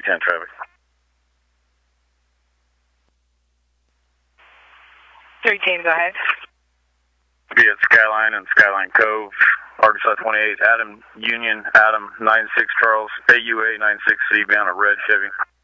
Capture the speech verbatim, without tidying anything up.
ten traffic. three ten, go ahead. Be at Skyline and Skyline Cove, Arkansas twenty-eight, Adam Union, Adam nine six Charles, A U A nine six C, be on a red Chevy.